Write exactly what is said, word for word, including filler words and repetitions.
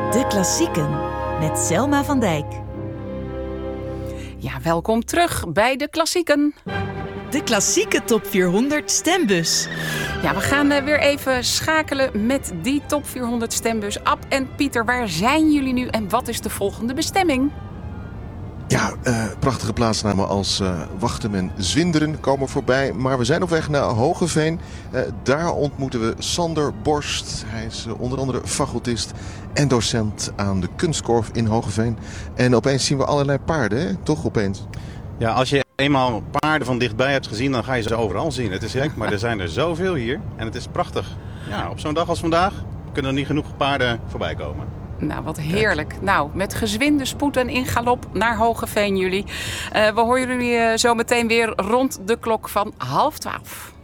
De Klassieken met Selma van Dijk. Ja, welkom terug bij De Klassieken. De Klassieke Top vierhonderd stembus. Ja, we gaan uh, weer even schakelen met die Top vierhonderd stembus. Ab en Pieter, waar zijn jullie nu en wat is de volgende bestemming? Ja, uh, prachtige plaatsnamen als uh, Wachtem en Zwinderen komen voorbij. Maar we zijn op weg naar Hoogeveen. Uh, daar ontmoeten we Sander Borst. Hij is uh, onder andere facultist en docent aan de Kunstkorf in Hoogeveen. En opeens zien we allerlei paarden, hè? Toch opeens? Ja, als je eenmaal paarden van dichtbij hebt gezien, dan ga je ze overal zien. Het is gek, maar er zijn er zoveel hier. En het is prachtig. Ja, op zo'n dag als vandaag kunnen er niet genoeg paarden voorbij komen. Nou, wat heerlijk. Kijk. Nou, met gezwinde spoed en in galop naar Hoogeveen jullie. Uh, we horen jullie uh, zo meteen weer rond de klok van half twaalf.